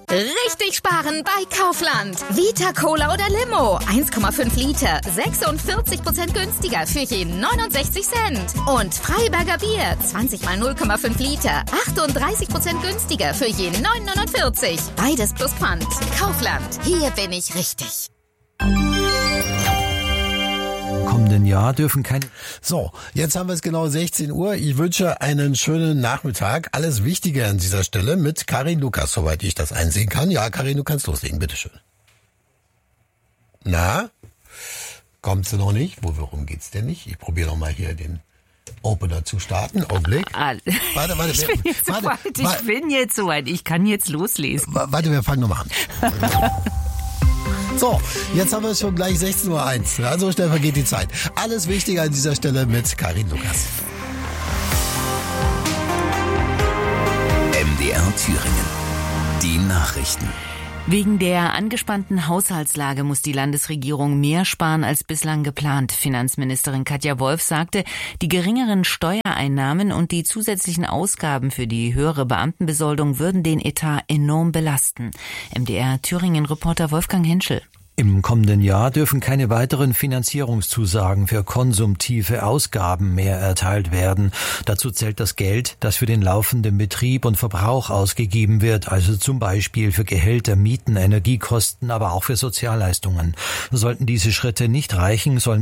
Richtig sparen bei Kaufland. Vita Cola oder Limo. 1,5 Liter. 46% günstiger für je 69 Cent. Und Freiberger Bier. 20 mal 0,5 Liter. 38% günstiger für je 9,49. Beides plus Pfand. Kaufland. Hier bin ich richtig. Kommenden Jahr dürfen keine... So, jetzt haben wir es genau 16 Uhr. Ich wünsche einen schönen Nachmittag. Alles Wichtige an dieser Stelle mit Karin Lukas, soweit ich das einsehen kann. Ja, Karin, du kannst loslegen, bitteschön. Na, kommt sie noch nicht? Worum geht's denn nicht? Ich probiere noch mal hier den Opener zu starten. Augenblick. Warte. Ich bin jetzt soweit. Ich kann jetzt loslesen. Warte, wir fangen nochmal an. So, jetzt haben wir es schon gleich 16.01 Uhr. Ja, so schnell vergeht die Zeit. Alles Wichtige an dieser Stelle mit Karin Lukas. MDR Thüringen. Die Nachrichten. Wegen der angespannten Haushaltslage muss die Landesregierung mehr sparen als bislang geplant. Finanzministerin Katja Wolf sagte, die geringeren Steuereinnahmen und die zusätzlichen Ausgaben für die höhere Beamtenbesoldung würden den Etat enorm belasten. MDR Thüringen-Reporter Wolfgang Henschel. Im kommenden Jahr dürfen keine weiteren Finanzierungszusagen für konsumtive Ausgaben mehr erteilt werden. Dazu zählt das Geld, das für den laufenden Betrieb und Verbrauch ausgegeben wird, also zum Beispiel für Gehälter, Mieten, Energiekosten, aber auch für Sozialleistungen. Sollten diese Schritte nicht reichen, sollen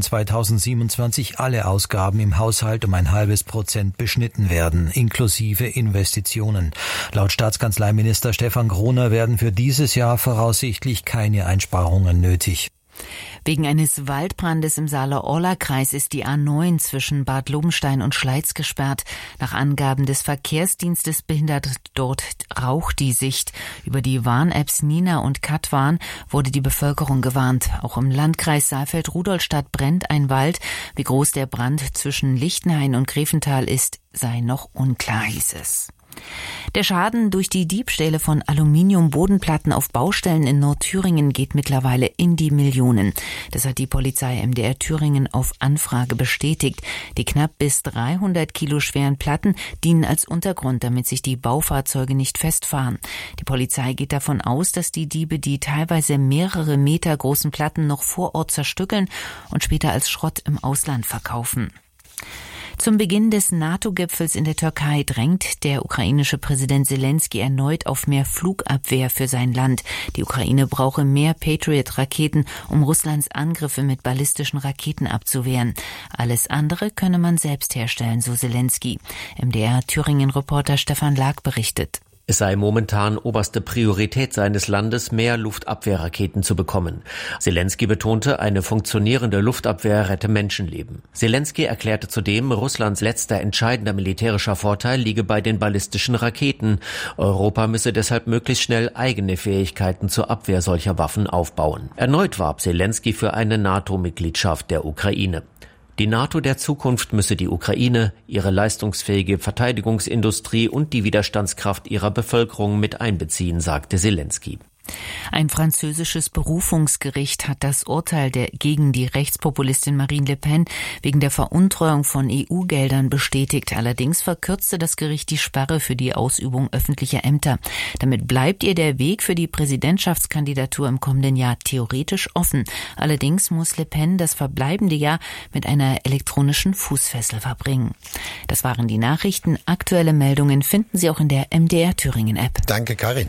2027 alle Ausgaben im Haushalt um 0,5% beschnitten werden, inklusive Investitionen. Laut Staatskanzleiminister Stefan Groner werden für dieses Jahr voraussichtlich keine Einsparungen nötig. Wegen eines Waldbrandes im Saale-Orla-Kreis ist die A9 zwischen Bad Lobenstein und Schleiz gesperrt. Nach Angaben des Verkehrsdienstes behindert dort Rauch die Sicht. Über die Warn-Apps Nina und Katwarn wurde die Bevölkerung gewarnt. Auch im Landkreis Saalfeld-Rudolstadt brennt ein Wald. Wie groß der Brand zwischen Lichtenhain und Grevental ist, sei noch unklar, hieß es. Der Schaden durch die Diebstähle von Aluminiumbodenplatten auf Baustellen in Nordthüringen geht mittlerweile in die Millionen. Das hat die Polizei MDR Thüringen auf Anfrage bestätigt. Die knapp bis 300 Kilo schweren Platten dienen als Untergrund, damit sich die Baufahrzeuge nicht festfahren. Die Polizei geht davon aus, dass die Diebe die teilweise mehrere Meter großen Platten noch vor Ort zerstückeln und später als Schrott im Ausland verkaufen. Zum Beginn des NATO-Gipfels in der Türkei drängt der ukrainische Präsident Zelensky erneut auf mehr Flugabwehr für sein Land. Die Ukraine brauche mehr Patriot-Raketen, um Russlands Angriffe mit ballistischen Raketen abzuwehren. Alles andere könne man selbst herstellen, so Zelensky. MDR Thüringen-Reporter Stefan Lag berichtet. Es sei momentan oberste Priorität seines Landes, mehr Luftabwehrraketen zu bekommen. Zelensky betonte, eine funktionierende Luftabwehr rette Menschenleben. Zelensky erklärte zudem, Russlands letzter entscheidender militärischer Vorteil liege bei den ballistischen Raketen. Europa müsse deshalb möglichst schnell eigene Fähigkeiten zur Abwehr solcher Waffen aufbauen. Erneut warb Zelensky für eine NATO-Mitgliedschaft der Ukraine. Die NATO der Zukunft müsse die Ukraine, ihre leistungsfähige Verteidigungsindustrie und die Widerstandskraft ihrer Bevölkerung mit einbeziehen, sagte Zelensky. Ein französisches Berufungsgericht hat das Urteil gegen die Rechtspopulistin Marine Le Pen wegen der Veruntreuung von EU-Geldern bestätigt. Allerdings verkürzte das Gericht die Sperre für die Ausübung öffentlicher Ämter. Damit bleibt ihr der Weg für die Präsidentschaftskandidatur im kommenden Jahr theoretisch offen. Allerdings muss Le Pen das verbleibende Jahr mit einer elektronischen Fußfessel verbringen. Das waren die Nachrichten. Aktuelle Meldungen finden Sie auch in der MDR Thüringen App. Danke, Karin.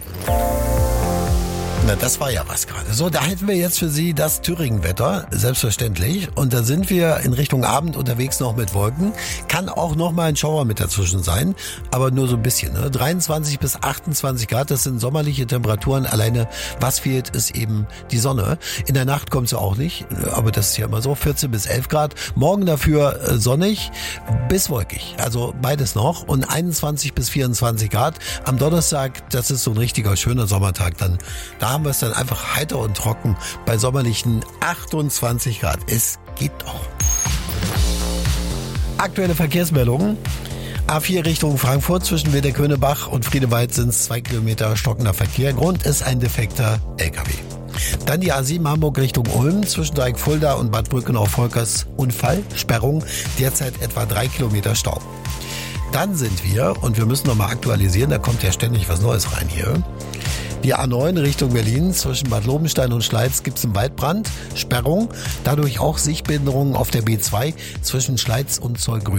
Na, das war ja was gerade. So, da hätten wir jetzt für Sie das Thüringen-Wetter, selbstverständlich. Und da sind wir in Richtung Abend unterwegs noch mit Wolken. Kann auch noch mal ein Schauer mit dazwischen sein, aber nur so ein bisschen. Ne? 23 bis 28 Grad, das sind sommerliche Temperaturen. Alleine, was fehlt, ist eben die Sonne. In der Nacht kommt sie auch nicht, aber das ist ja immer so. 14 bis 11 Grad. Morgen dafür sonnig bis wolkig. Also beides noch. Und 21 bis 24 Grad. Am Donnerstag, das ist so ein richtiger schöner Sommertag. Dann da haben wir es dann einfach heiter und trocken bei sommerlichen 28 Grad. Es geht auch. Aktuelle Verkehrsmeldungen. A4 Richtung Frankfurt zwischen Wedeköhnebach und Friedewald sind es 2 Kilometer stockender Verkehr. Grund ist ein defekter LKW. Dann die A7 Hamburg Richtung Ulm zwischen Dreieck-Fulda und Bad Brückenau-Volkers Unfall, Sperrung, derzeit etwa 3 Kilometer Stau. Dann sind wir, und wir müssen nochmal aktualisieren, da kommt ja ständig was Neues rein hier, Die A9 Richtung Berlin zwischen Bad Lobenstein und Schleiz gibt es einen Waldbrand, Sperrung, dadurch auch Sichtbehinderungen auf der B2 zwischen Schleiz und Zollgrün.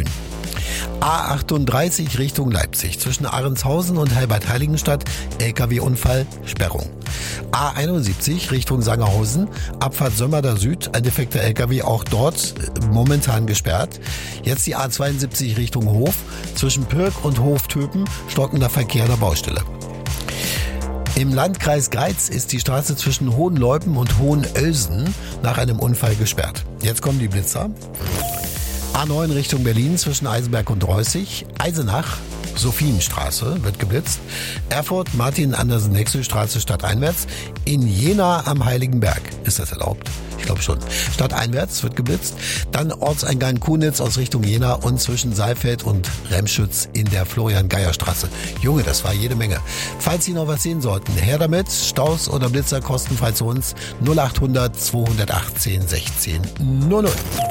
A38 Richtung Leipzig zwischen Ahrendshausen und Heilbad-Heiligenstadt, LKW-Unfall, Sperrung. A71 Richtung Sangerhausen, Abfahrt Sömmerder Süd, ein defekter LKW, auch dort momentan gesperrt. Jetzt die A72 Richtung Hof, zwischen Pirk und Hoftöpen, stockender Verkehr an der Baustelle. Im Landkreis Greiz ist die Straße zwischen Hohenleupen und Hohenölsen nach einem Unfall gesperrt. Jetzt kommen die Blitzer. A9 Richtung Berlin zwischen Eisenberg und Reußig, Eisenach, Sophienstraße wird geblitzt, Erfurt, Martin-Andersen-Nexel-Straße stadteinwärts, in Jena am Heiligenberg. Ist das erlaubt? Ich glaube schon. Stadteinwärts wird geblitzt, dann Ortseingang Kunitz aus Richtung Jena und zwischen Saalfeld und Remschütz in der Florian-Geier-Straße. Junge, das war jede Menge. Falls Sie noch was sehen sollten, her damit. Staus oder Blitzer kostenfrei zu uns 0800 218 16 00.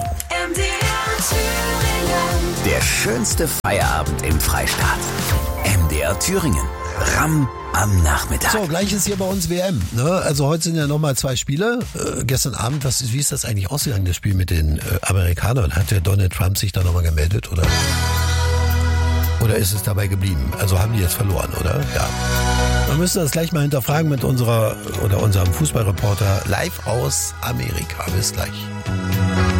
Der schönste Feierabend im Freistaat. MDR Thüringen. Ramm am Nachmittag. So, gleich ist hier bei uns WM. Ne? Also heute sind ja nochmal 2 Spiele. Gestern Abend, wie ist das eigentlich ausgegangen, das Spiel mit den Amerikanern? Hat der Donald Trump sich da nochmal gemeldet? Oder ist es dabei geblieben? Also haben die jetzt verloren, oder? Ja. Wir müssen das gleich mal hinterfragen mit unserem Fußballreporter live aus Amerika. Bis gleich.